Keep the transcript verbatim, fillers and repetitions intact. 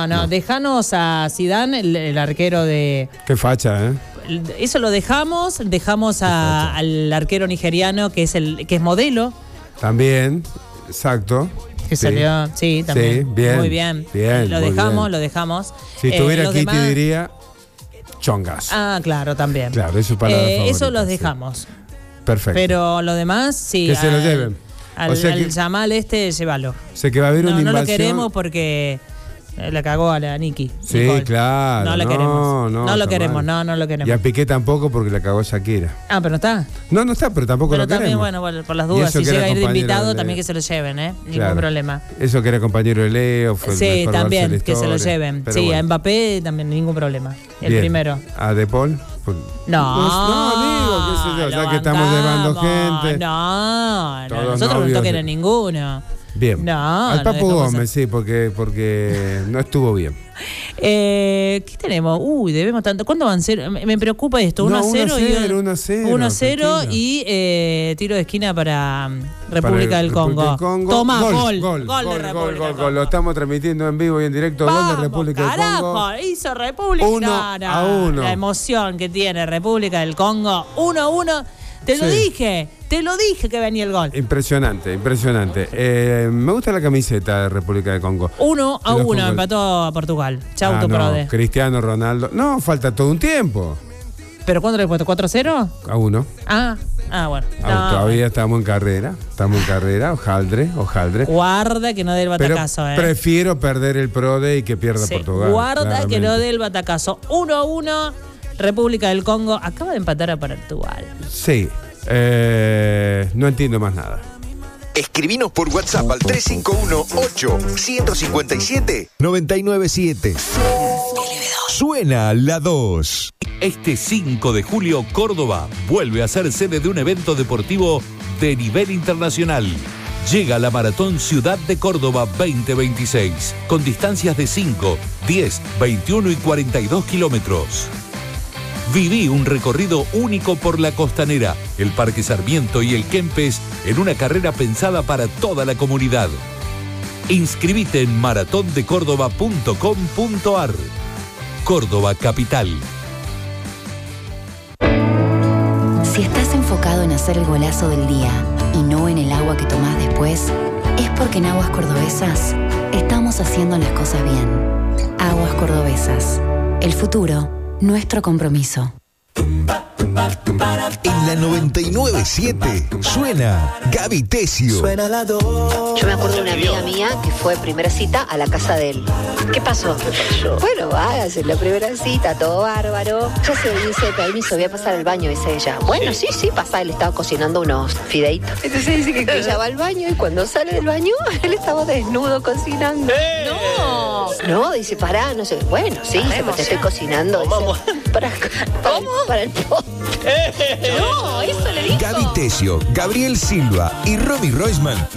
No, no, no. Dejanos a Zidane, el, el arquero de... Qué facha, ¿eh? Eso lo dejamos, dejamos a, al arquero nigeriano que es el que es modelo. También, exacto. Que sí. salió, sí, también. Sí, bien. Muy bien. bien lo muy dejamos, bien. lo dejamos. Si eh, tuviera aquí demás... te diría chongas. Ah, claro, también. Claro, eso para eh, Eso los dejamos. Sí. Perfecto. Pero lo demás, sí. Que se lo al, lleven. Al, o sea al que, Yamal este, llévalo. Sé que va a haber no, una no invasión. lo queremos porque la cagó a la Niki. Sí, Nicole. claro. No lo no, queremos. No, no lo queremos, no, no lo queremos. Y a Piqué tampoco porque la cagó Shakira. Ah, pero no está. No, no está, pero tampoco pero lo también, queremos. Bueno, bueno, por las dudas, si llega a ir de invitado, de... también que se lo lleven, ¿eh? Ningún claro. problema. Eso que era compañero de Leo, fue sí, el también, de la que se lo lleven. Pero sí, bueno. a Mbappé también, ningún problema. El Bien. primero. ¿A De Paul? Pues, no, no, digo, qué sé yo, ya que estamos llevando gente. No, no, Todos nosotros novios, no toquen a ninguno. Bien. No, Al Papu no Gómez, sí, porque, porque no estuvo bien. Eh, ¿Qué tenemos? Uy, debemos tanto. ¿Cuándo van a ser? Me, me preocupa esto. uno a cero y uno a cero. uno a cero y eh, tiro de esquina para República para del Congo. República del Congo. Toma, gol. Gol, Gol, gol, gol de gol, República gol, del gol. Congo. Lo estamos transmitiendo en vivo y en directo. Vamos, gol de República carajo, del Congo. Hizo República Uno no, no, a uno. La emoción que tiene República del Congo. Uno a uno. Te lo sí. dije. Te lo dije que venía el gol. Impresionante, impresionante. Eh, me gusta la camiseta de República del Congo. Uno a uno, empató a Portugal. Chau, ah, tu no, prode. Cristiano Ronaldo. No, falta todo un tiempo. ¿Pero cuándo le he puesto? ¿cuatro a cero? A uno. Ah, ah bueno. Ah, no, todavía bueno. estamos en carrera. Estamos en carrera. Ojaldre, ojaldre. Guarda que no dé el batacazo, Pero eh. prefiero perder el PRODE y que pierda sí, Portugal. Guarda claramente. que no dé el batacazo. uno a uno, República del Congo. Acaba de empatar a Portugal. Sí. Eh, no entiendo más nada. Escribinos por WhatsApp al tres cinco uno, ocho, uno cinco siete, nueve nueve siete. Suena la dos. Este cinco de julio, Córdoba vuelve a ser sede de un evento deportivo de nivel internacional. Llega la Maratón Ciudad de Córdoba veinte veintiséis, con distancias de cinco, diez, veintiuno y cuarenta y dos kilómetros. Viví un recorrido único por la Costanera, el Parque Sarmiento y el Kempes en una carrera pensada para toda la comunidad. Inscribite en maratón de córdoba punto com punto ar. Córdoba Capital. Si estás enfocado en hacer el golazo del día y no en el agua que tomás después, es porque en Aguas Cordobesas estamos haciendo las cosas bien. Aguas Cordobesas. El futuro, nuestro compromiso. En la noventa y nueve punto siete suena Gaby Tesio. Suena la dos. Yo me acuerdo de una amiga mía que fue primera cita a la casa de él. ¿Qué pasó? Bueno, va a hacer la primera cita, todo bárbaro. Ya se dice, permiso, voy a pasar al baño, dice ella. Bueno, sí, sí, pasa, él estaba cocinando unos fideitos. Entonces dice que ella va al baño y cuando sale del baño, él estaba desnudo cocinando. ¡Eh! ¡No! No, dice, pará, no sé. Bueno, sí, dice, pues te estoy cocinando. Dice, Vamos. para, para, el, para el post. ¡Eh! No, eso le dijo. Gaby Tesio, Gabriel Silva y Romy Roisman